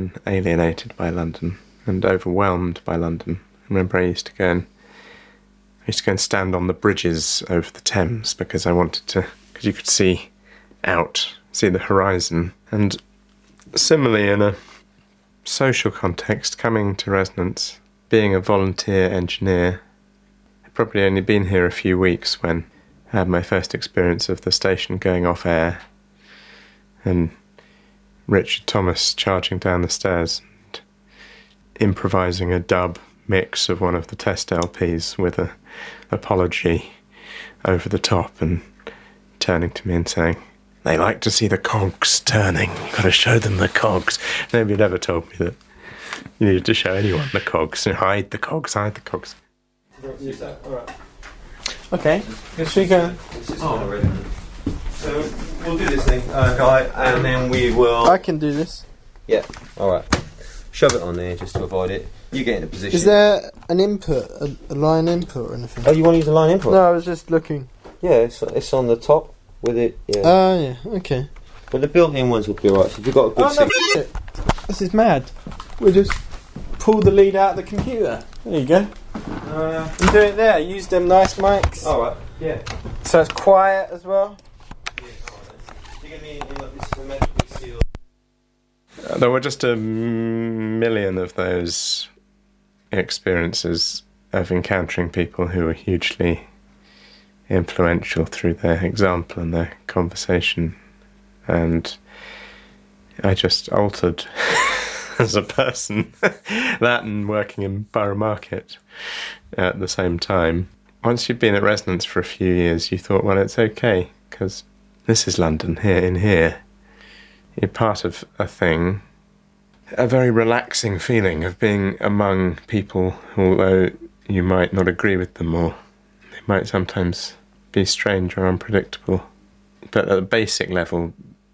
and alienated by London and overwhelmed by London. I remember I used to go and stand on the bridges over the Thames because you could see the horizon. And similarly, in a social context, coming to Resonance, being a volunteer engineer, I'd probably only been here a few weeks when I had my first experience of the station going off air and Richard Thomas charging down the stairs and improvising a dub mix of one of the test LPs with an apology over the top and turning to me and saying, "They like to see the cogs turning. You've got to show them the cogs." Nobody had ever told me that you needed to show anyone the cogs. Hide the cogs. Use that. All right. Okay. Yes, we go. So we'll do this thing, Guy, and then we will... I can do this. Yeah, alright. Shove it on there just to avoid it. You get in a position. Is there an input, a line input or anything? Oh, you want to use a line input? No, I was just looking. Yeah, it's on the top with it, yeah. Yeah, okay. But the built-in ones will be alright, so if you've got a good... This is mad. We'll just pull the lead out of the computer. There you go. And do it there. Use them nice mics. Alright, yeah. So it's quiet as well. You're going to be in this hermetically sealed... There were just a million of those experiences of encountering people who were hugely influential through their example and their conversation, and I just altered as a person. That and working in Borough Market at the same time. Once you've been at Resonance for a few years, you thought, well, it's okay, because this is London, here. You're part of a thing. A very relaxing feeling of being among people, although you might not agree with them, or they might sometimes be strange or unpredictable. But at a basic level,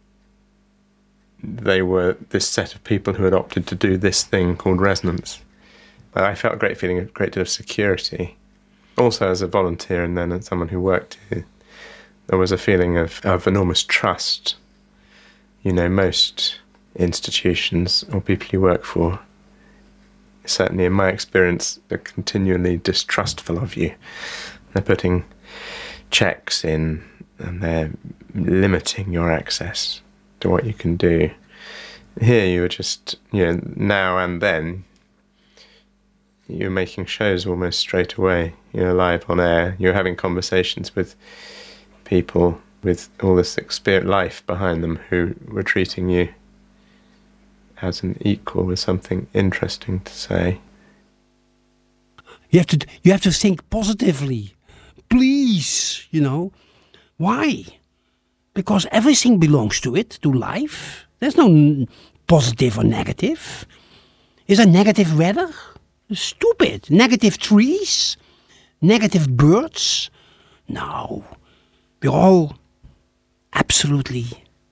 they were this set of people who had opted to do this thing called Resonance. I felt a great deal of security. Also as a volunteer and then as someone who worked here, there was a feeling of enormous trust. You know, most institutions or people you work for, certainly in my experience, are continually distrustful of you. They're putting checks in and they're limiting your access to what you can do. Here you were just, now and then, you're making shows almost straight away. You're live on air. You're having conversations with people with all this life behind them who were treating you as an equal with something interesting to say. You have to think positively. Please, Why? Because everything belongs to it, to life. There's no positive or negative. Is there negative weather? Stupid. Negative trees? Negative birds? No. We're all absolutely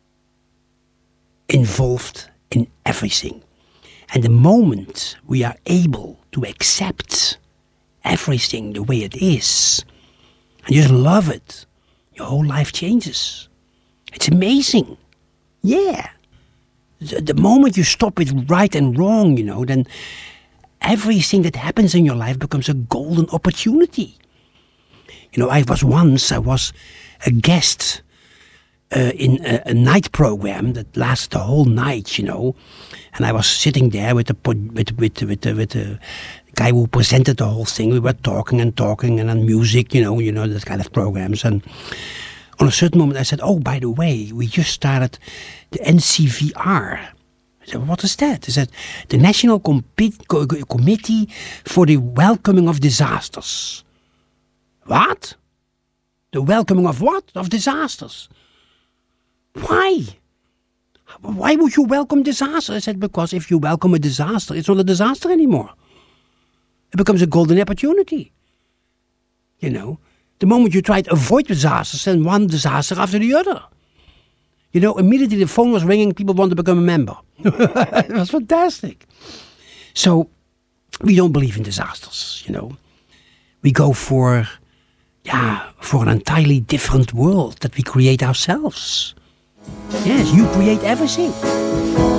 involved in everything. And the moment we are able to accept everything the way it is, and just love it, your whole life changes. It's amazing. Yeah. The moment you stop with right and wrong, then everything that happens in your life becomes a golden opportunity. I was a guest in a night program that lasted the whole night, and I was sitting there with the guy who presented the whole thing. We were talking and then music, that kind of programs. And on a certain moment I said, oh, by the way, we just started the NCVR. I said, what is that? He said, the National Committee for the Welcoming of Disasters. What? The welcoming of what? Of disasters. Why? Why would you welcome disaster? I said, because if you welcome a disaster, it's not a disaster anymore. It becomes a golden opportunity. The moment you try to avoid disasters, then one disaster after the other. Immediately the phone was ringing, people want to become a member. It was fantastic. So, we don't believe in disasters, We go for an entirely different world that we create ourselves. Yes, you create everything.